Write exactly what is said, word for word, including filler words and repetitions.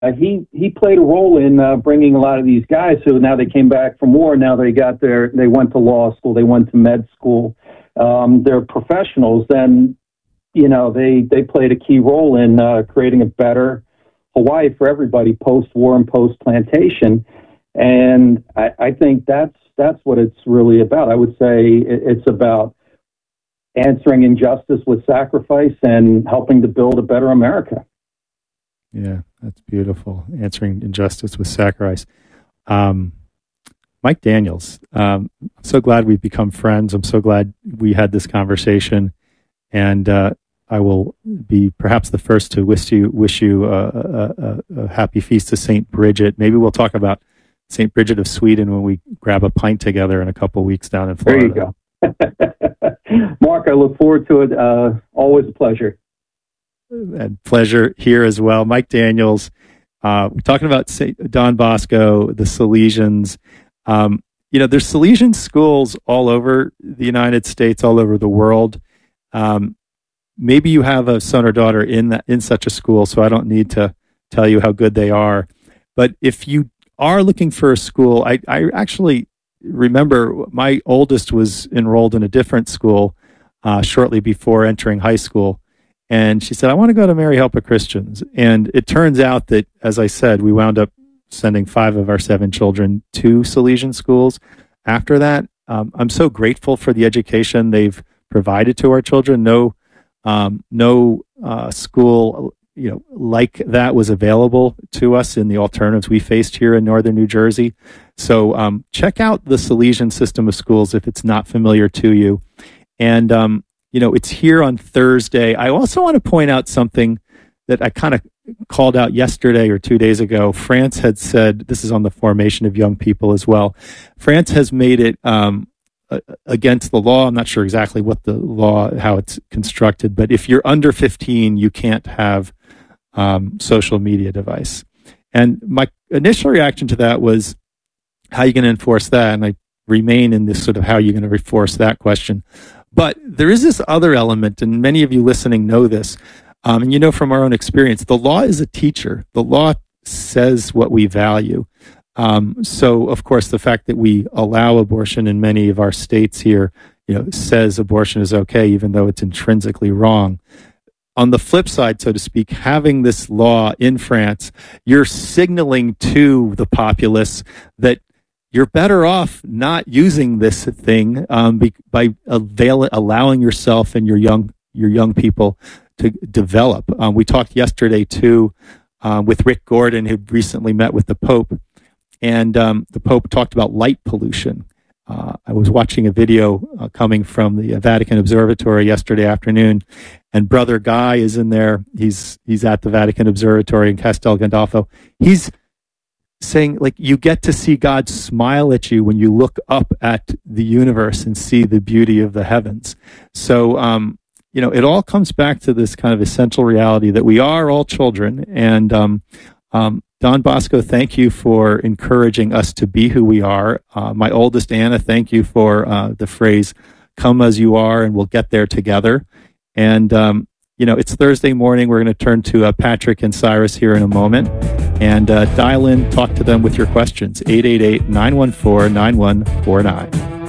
uh, he he played a role in uh, bringing a lot of these guys. So now they came back from war. Now they got their they went to law school. They went to med school. Um, they're professionals, and you know they they played a key role in uh, creating a better Hawaii for everybody post-war and post-plantation. And I, I think that's that's what it's really about. I would say it, it's about answering injustice with sacrifice and helping to build a better America. Yeah, that's beautiful. Answering injustice with sacrifice. Um, Mike Daniels, um, I'm so glad we've become friends. I'm so glad we had this conversation. And uh, I will be perhaps the first to wish you wish you a, a, a happy feast of Saint Bridget. Maybe we'll talk about Saint Bridget of Sweden when we grab a pint together in a couple of weeks down in Florida. There you go. Mark, I look forward to it. Uh, always a pleasure. And pleasure here as well. Mike Daniels, uh, we're talking about Saint Don Bosco, the Salesians. Um, you know, there's Salesian schools all over the United States, all over the world. Um, maybe you have a son or daughter in that in such a school, so I don't need to tell you how good they are. But if you are looking for a school, I, I actually remember my oldest was enrolled in a different school uh, shortly before entering high school. And she said, I want to go to Mary Help of Christians. And it turns out that, as I said, we wound up sending five of our seven children to Salesian schools. After that, um, I'm so grateful for the education they've provided to our children. No, um, no uh, school, you know, like that was available to us in the alternatives we faced here in northern New Jersey. So um, check out the Salesian system of schools if it's not familiar to you. And um, you know, it's here on Thursday. I also want to point out something that I kind of called out yesterday or two days ago. France had said, this is on the formation of young people as well. France has made it um, against the law. I'm not sure exactly what the law, how it's constructed, but if you're under fifteen, you can't have um, social media device. And my initial reaction to that was, how are you going to enforce that? And I remain in this sort of how you're going to enforce that question. But there is this other element, and many of you listening know this, um, and you know from our own experience, the law is a teacher. The law says what we value. Um, so, of course, the fact that we allow abortion in many of our states here, you know, says abortion is okay, even though it's intrinsically wrong. On the flip side, so to speak, having this law in France, you're signaling to the populace that you're better off not using this thing um, be, by avail- allowing yourself and your young your young people to develop. Um, we talked yesterday too uh, with Rick Gordon, who recently met with the Pope, and um, the Pope talked about light pollution. Uh, I was watching a video uh, coming from the Vatican Observatory yesterday afternoon, and Brother Guy is in there. He's he's at the Vatican Observatory in Castel Gandolfo. He's saying, like, you get to see God smile at you when you look up at the universe and see the beauty of the heavens. So, um, you know, it all comes back to this kind of essential reality that we are all children. And um, um, Don Bosco, thank you for encouraging us to be who we are. Uh, my oldest, Anna, thank you for uh, the phrase, come as you are, and we'll get there together. And, um, you know, it's Thursday morning. We're going to turn to uh, Patrick and Cyrus here in a moment. And uh, dial in, talk to them with your questions, eight eight eight, nine one four, nine one four nine.